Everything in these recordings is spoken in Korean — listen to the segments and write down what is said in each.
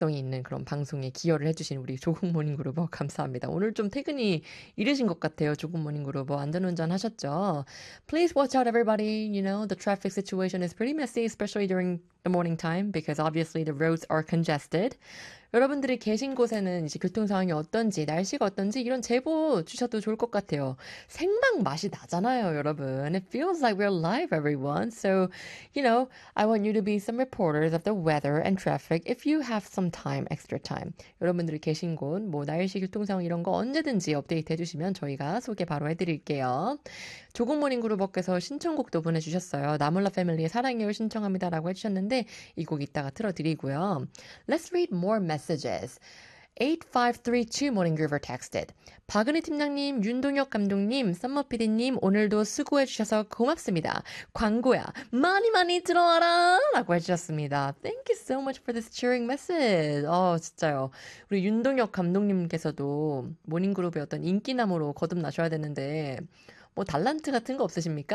정이 있는 그런 방송에 기여를 해주신 우리 조국 모닝그루버 감사합니다. 오늘 좀 퇴근이 이르신 것 같아요. 조국 모닝그루버 안전운전 하셨죠? Please watch out everybody. You know, the traffic situation is pretty messy, especially during the morning time because obviously the roads are congested. 여러분들이 계신 곳에는 이제 교통 상황이 어떤지, 날씨가 어떤지 이런 제보 주셔도 좋을 것 같아요. 생방 맛이 나잖아요, 여러분. It feels like we're live, everyone. So, you know, I want you to be some reporters of the weather and traffic if you have some time, extra time. 여러분들이 계신 곳, 뭐 날씨, 교통 상황 이런 거 언제든지 업데이트 해주시면 저희가 소개 바로 해드릴게요. 조국모닝그룹버께서 신청곡도 보내주셨어요. 나몰라 패밀리의 사랑해요 신청합니다라고 해주셨는데 이 곡 이따가 틀어드리고요. Let's read more messages. 8532 Morning Groover texted. 박은희 팀장님, 윤동혁 감독님, 썸머 PD님 오늘도 수고해주셔서 고맙습니다. 광고야 많이 많이 들어와라 라고 해주셨습니다. Thank you so much for this cheering message. 진짜요. 우리 윤동혁 감독님께서도 모닝그룹의 어떤 인기남으로 거듭나셔야 되는데 뭐 달란트 같은 거 없으십니까?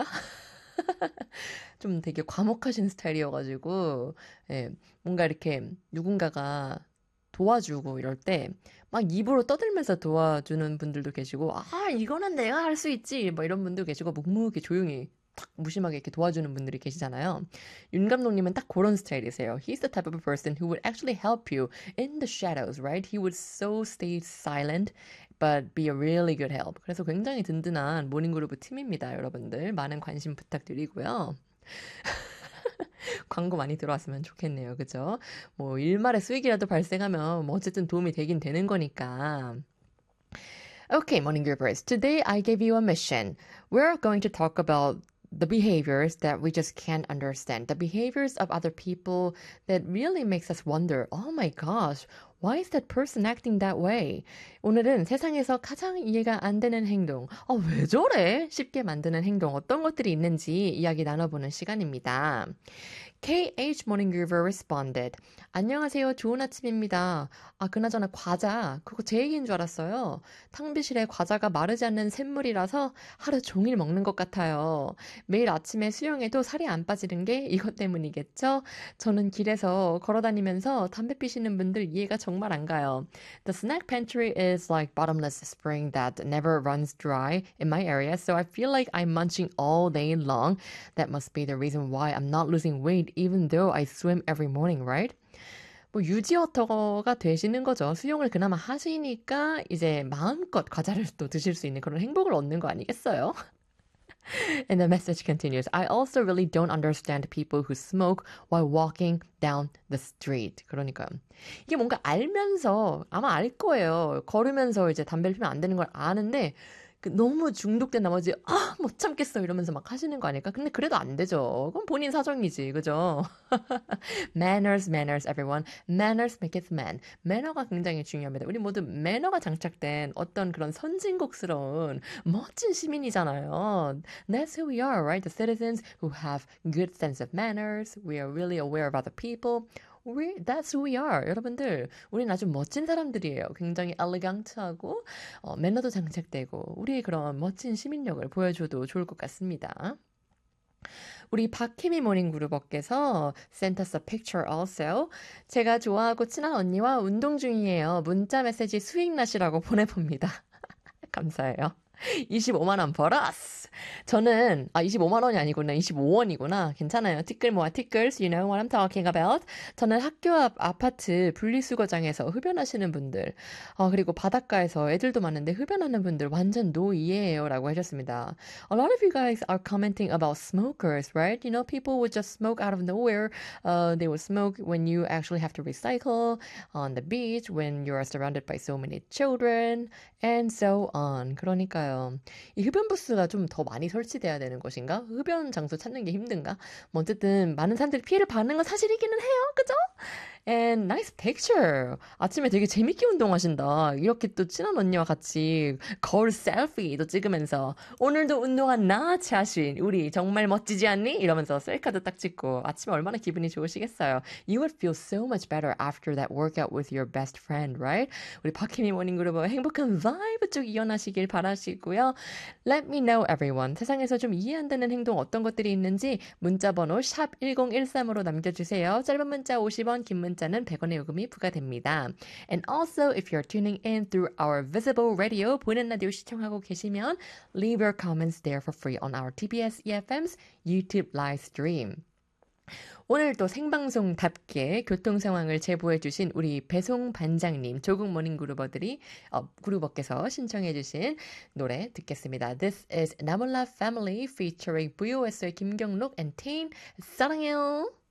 좀 되게 과묵하신 스타일이어가지고 예, 뭔가 이렇게 누군가가 도와주고 이럴 때 막 입으로 떠들면서 도와주는 분들도 계시고 이거는 내가 할 수 있지 뭐 이런 분도 계시고 묵묵히 조용히 탁 무심하게 이렇게 도와주는 분들이 계시잖아요. 윤 감독님은 딱 그런 스타일이세요. He's the type of a person who would actually help you in the shadows, right? He would so stay silent but be a really good help. 그래서 굉장히 든든한 모닝그룹 팀입니다. 여러분들 많은 관심 부탁드리고요. 광고 많이 들어왔으면 좋겠네요. 그죠? 뭐 일말의 수익이라도 발생하면 뭐 어쨌든 도움이 되긴 되는 거니까. Okay, morning groupers. Today I gave you a mission. We're going to talk about the behaviors that we just can't understand. The behaviors of other people that really makes us wonder, oh my gosh, why is that person acting that way? 오늘은 세상에서 가장 이해가 안 되는 행동, 왜 저래? 쉽게 만드는 행동, 어떤 것들이 있는지 이야기 나눠보는 시간입니다. KH Morning Groover responded. 안녕하세요. 좋은 아침입니다. 그나저나 과자, 그거 제 얘기인 줄 알았어요. 탕비실에 과자가 마르지 않는 샘물이라서 하루 종일 먹는 것 같아요. 매일 아침에 수영해도 살이 안 빠지는 게 이것 때문이겠죠? 저는 길에서 걸어다니면서 담배 피시는 분들 이해가 정말 안 가요. The snack pantry is like bottomless spring that never runs dry in my area, so I feel like I'm munching all day long. That must be the reason why I'm not losing weight even though I swim every morning, right? 뭐 유지어터가 되시는 거죠. 수영을 그나마 하시니까 이제 마음껏 과자를 또 드실 수 있는 그런 행복을 얻는 거 아니겠어요? And the message continues. I also really don't understand people who smoke while walking down the street. 그러니까요. 이게 뭔가 알면서 아마 알 거예요. 걸으면서 이제 담배를 피면 안 되는 걸 아는데 너무 중독된 나머지 못 참겠어 이러면서 막 하시는 거 아닐까? 근데 그래도 안 되죠. 그건 본인 사정이지. 그죠? Manners, manners, everyone. Manners make it man. 매너가 굉장히 중요합니다. 우리 모두 매너가 장착된 어떤 그런 선진국스러운 멋진 시민이잖아요. That's who we are, right? The citizens who have good sense of manners. We are really aware of other people. That's who we are. 여러분들, 우리는 아주 멋진 사람들이에요. 굉장히 엘레강트하고 매너도 장착되고 우리의 그런 멋진 시민력을 보여줘도 좋을 것 같습니다. 우리 박혜미 모닝그룹어께서 sent us a picture also. 제가 좋아하고 친한 언니와 운동 중이에요. 문자 메시지 수익나시라고 보내봅니다. 감사해요. 25만 원 벌었어. 저는 25만 원이 아니구나. 25원이구나. 괜찮아요. 티끌 모아 티끌스. You know what I'm talking about. 저는 학교 앞 아파트 분리수거장에서 흡연하시는 분들 그리고 바닷가에서 애들도 많은데 흡연하는 분들 완전 노이에요 라고 하셨습니다. A lot of you guys are commenting about smokers, right? You know, people would just smoke out of nowhere. They would smoke when you actually have to recycle on the beach, when you are surrounded by so many children, and so on. 그러니까요. 이 흡연 부스가 좀 더 많이 설치돼야 되는 것인가? 흡연 장소 찾는 게 힘든가? 뭐 어쨌든 많은 사람들이 피해를 받는 건 사실이기는 해요. 그죠? And nice picture. 아침에 되게 재밌게 운동하신다. 이렇게 또 친한 언니와 같이 거울 셀피도 찍으면서 오늘도 운동한 나 자신 우리 정말 멋지지 않니? 이러면서 셀카도 딱 찍고 아침에 얼마나 기분이 좋으시겠어요. You would feel so much better after that workout with your best friend, right? 우리 박혜미 모닝그룹 행복한 바이브 쭉 이어나시길 바라시고요. Let me know everyone. 세상에서 좀 이해 안 되는 행동 어떤 것들이 있는지 문자번호 샵 1013으로 남겨주세요. 짧은 문자 50원, 긴 문자 문자는 100원의 요금이 부과됩니다. And also, if you're tuning in through our visible radio, 보이는 라디오 시청하고 계시면 leave your comments there for free on our TBS EFM's YouTube live stream. 오늘도 생방송답게 교통 상황을 제보해 주신 우리 배송 반장님, 조국 모닝 그루버께서 신청해 주신 노래 듣겠습니다. This is 나몰라 Family featuring VOS의 김경록 and Tain. 사랑해요.